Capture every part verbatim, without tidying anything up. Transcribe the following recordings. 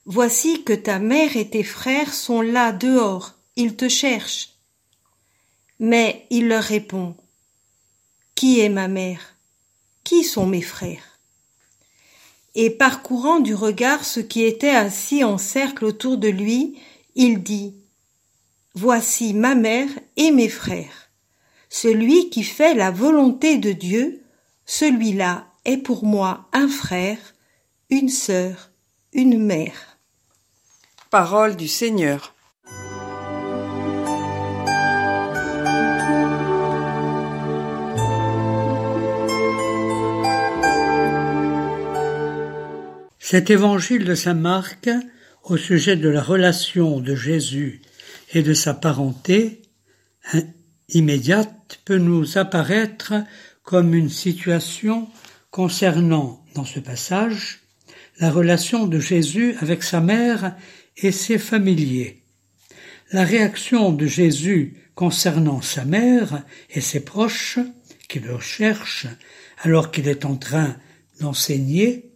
Voici que ta mère et tes frères sont là dehors, ils te cherchent. Mais il leur répond, qui est ma mère? Qui sont mes frères? Et parcourant du regard ceux qui étaient assis en cercle autour de lui, il dit, voici ma mère et mes frères. Celui qui fait la volonté de Dieu, celui-là est pour moi un frère, une sœur, une mère. Parole du Seigneur. Cet évangile de saint Marc, au sujet de la relation de Jésus et de sa parenté immédiate, peut nous apparaître comme une situation concernant, dans ce passage, la relation de Jésus avec sa mère et ses familiers. La réaction de Jésus concernant sa mère et ses proches, qui le cherchent alors qu'il est en train d'enseigner,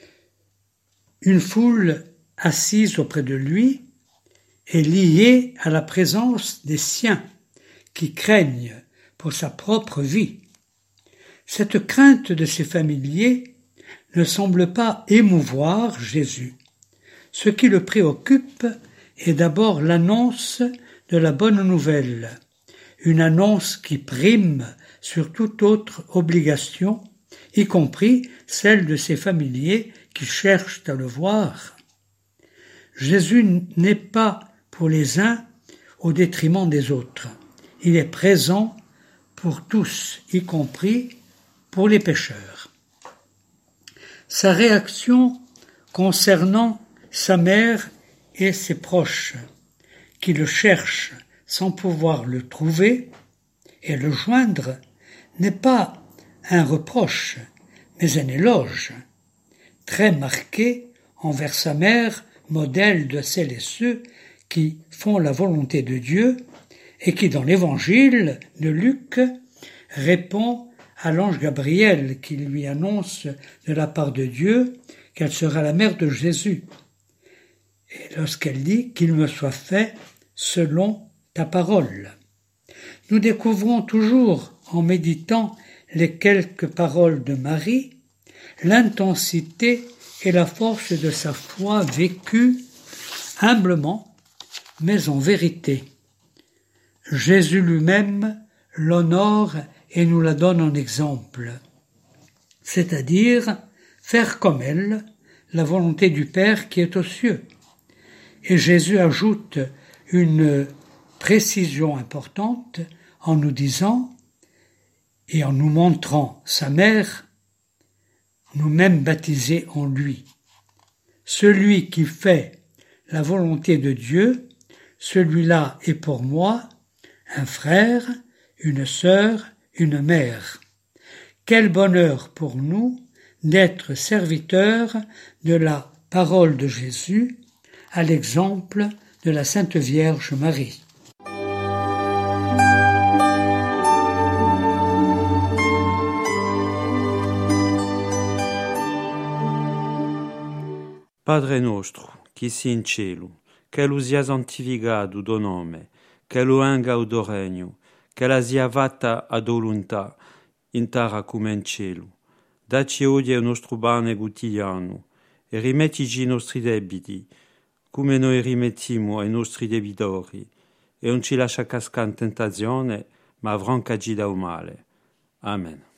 une foule assise auprès de lui est liée à la présence des siens qui craignent pour sa propre vie. Cette crainte de ses familiers ne semble pas émouvoir Jésus. Ce qui le préoccupe est d'abord l'annonce de la bonne nouvelle, une annonce qui prime sur toute autre obligation, y compris celle de ses familiers qui cherchent à le voir. Jésus n'est pas pour les uns au détriment des autres. Il est présent pour tous, y compris pour les pécheurs. Sa réaction concernant sa mère et ses proches, qui le cherchent sans pouvoir le trouver et le joindre, n'est pas un reproche, mais un éloge, très marqué envers sa mère, modèle de celles et ceux qui font la volonté de Dieu et qui, dans l'évangile de Luc, répond à l'ange Gabriel qui lui annonce de la part de Dieu qu'elle sera la mère de Jésus. Et lorsqu'elle dit qu'il me soit fait selon ta parole. Nous découvrons toujours, en méditant les quelques paroles de Marie, l'intensité et la force de sa foi vécue humblement, mais en vérité. Jésus lui-même l'honore et nous la donne en exemple, c'est-à-dire faire comme elle la volonté du Père qui est aux cieux. Et Jésus ajoute une précision importante en nous disant et en nous montrant sa mère, nous-mêmes baptisés en lui. Celui qui fait la volonté de Dieu, celui-là est pour moi un frère, une sœur, une mère. Quel bonheur pour nous d'être serviteurs de la parole de Jésus, à l'exemple de la Sainte Vierge Marie. Padre nostro, qui si in cielo, che lu sia santificato do nome, che lu venga o do regno, che la sia fatta a do volontà, in terra come in cielo. Dacci oggi il nostro pane quotidiano, e rimettici i nostri debiti, come noi rimettiamo ai nostri debitori, e non ci lascia cascare in tentazione, ma affrancaci dal male. Amen.